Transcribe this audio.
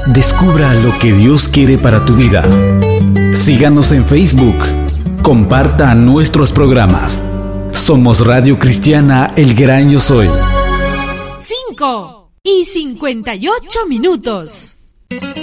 Descubra lo que Dios quiere para tu vida. Síganos en Facebook. Comparta nuestros programas. Somos Radio Cristiana El Gran Yo Soy. 5:58.